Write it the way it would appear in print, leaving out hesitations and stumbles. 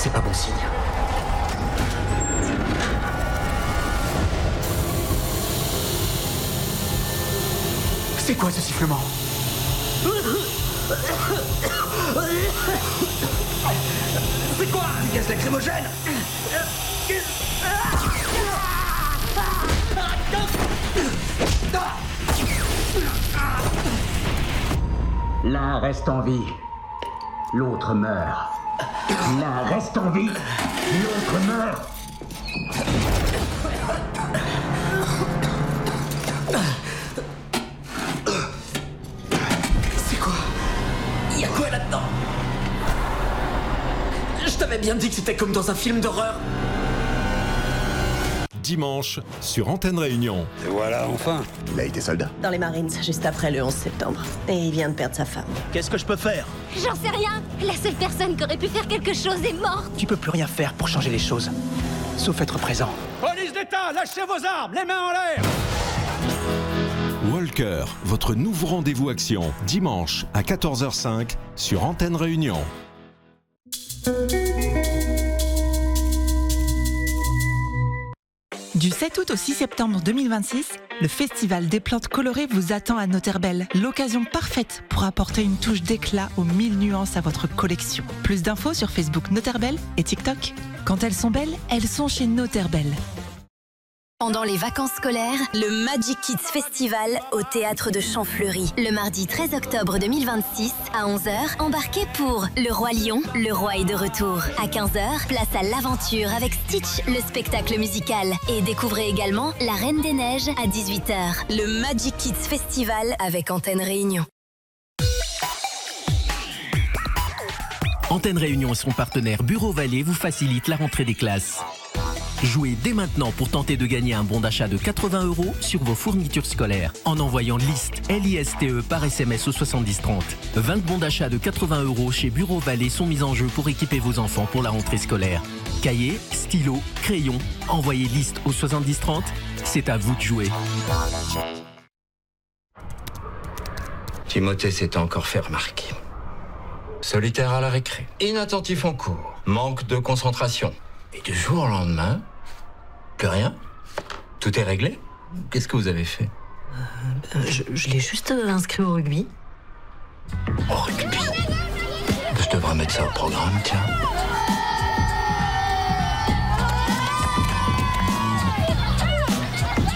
C'est pas bon signe. C'est quoi ce sifflement? C'est quoi? Du gaz lacrymogène? L'un reste en vie, l'autre meurt. L'un reste en vie, l'autre meurt. C'est quoi? Il y a quoi là-dedans? Je t'avais bien dit que c'était comme dans un film d'horreur. Dimanche, sur Antenne Réunion. Et voilà, enfin. Il a été soldat. Dans les Marines, juste après le 11 septembre. Et il vient de perdre sa femme. Qu'est-ce que je peux faire? J'en sais rien. La seule personne qui aurait pu faire quelque chose est morte. Tu peux plus rien faire pour changer les choses, sauf être présent. Police d'État, lâchez vos armes, les mains en l'air! Walker, votre nouveau rendez-vous action, dimanche à 14h05 sur Antenne Réunion. Du 7 août au 6 septembre 2026, le Festival des plantes colorées vous attend à Noterbel. L'occasion parfaite pour apporter une touche d'éclat aux 1000 nuances à votre collection. Plus d'infos sur Facebook Noterbel et TikTok. Quand elles sont belles, elles sont chez Noterbel. Pendant les vacances scolaires, le Magic Kids Festival au Théâtre de Champfleury. Le mardi 13 octobre 2026, à 11h, embarquez pour Le Roi Lion, le roi est de retour. À 15h, place à l'aventure avec Stitch, le spectacle musical. Et découvrez également La Reine des Neiges à 18h. Le Magic Kids Festival avec Antenne Réunion. Antenne Réunion et son partenaire Bureau Vallée vous facilite la rentrée des classes. Jouez dès maintenant pour tenter de gagner un bon d'achat de 80 € sur vos fournitures scolaires en envoyant LISTE, L-I-S-T-E par SMS au 7030. 20 bons d'achat de 80 € chez Bureau Vallée sont mis en jeu pour équiper vos enfants pour la rentrée scolaire. Cahiers, stylos, crayons, envoyez LISTE au 7030. C'est à vous de jouer. Timothée s'était encore fait remarquer. Solitaire à la récré, inattentif en cours, manque de concentration. Et du jour au lendemain, plus rien. Tout est réglé. Qu'est-ce que vous avez fait? Je l'ai juste inscrit au rugby. Au rugby? Je devrais mettre ça au programme, tiens.